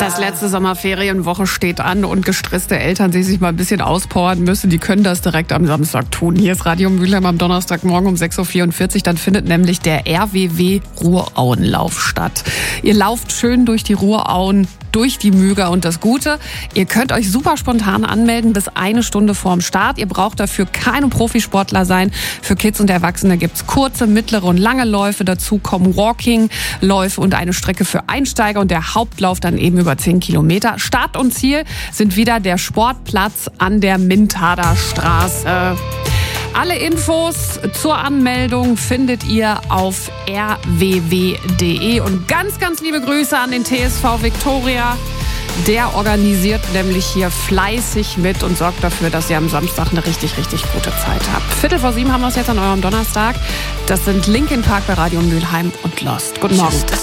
Das letzte Sommerferienwoche steht an und gestresste Eltern, die sich mal ein bisschen auspowern müssen, die können das direkt am Samstag tun. Hier ist Radio Mülheim am Donnerstagmorgen um 6.44 Uhr. Dann findet nämlich der RWW Ruhrauenlauf statt. Ihr lauft schön durch die Ruhrauen, durch die Müger und das Gute. Ihr könnt euch super spontan anmelden bis 1 Stunde vorm Start. Ihr braucht dafür keine Profisportler sein. Für Kids und Erwachsene gibt's kurze, mittlere und lange Läufe. Dazu kommen Walking-Läufe und eine Strecke für Einsteiger und der Hauptlauf dann eben über 10 Kilometer. Start und Ziel sind wieder der Sportplatz an der Mintader Straße. Alle Infos zur Anmeldung findet ihr auf rww.de. Und ganz, ganz liebe Grüße an den TSV Viktoria. Der organisiert nämlich hier fleißig mit und sorgt dafür, dass ihr am Samstag eine richtig, richtig gute Zeit habt. 6:45 haben wir es jetzt an eurem Donnerstag. Das sind Linkin Park bei Radio Mülheim und Lost. Guten Morgen.